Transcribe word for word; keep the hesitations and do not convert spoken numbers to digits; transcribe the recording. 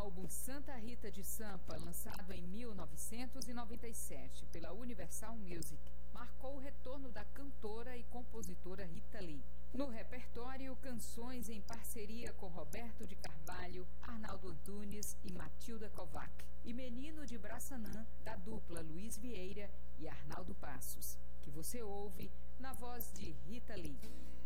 álbum Santa Rita de Sampa, lançado em mil novecentos e noventa e sete pela Universal Music, marcou o retorno da cantora e compositora Rita Lee. No repertório, canções em parceria com Roberto de Carvalho, Arnaldo Antunes e Matilda Kovac, e Menino de Braçanã, da dupla Luiz Vieira e Arnaldo Passos, que você ouve na voz de Rita Lee.